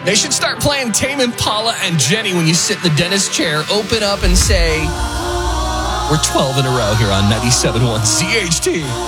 They should start playing Tame Impala and Jenny when you sit in the dentist chair, open up and say, we're 12 in a row here on 97.1 CHT.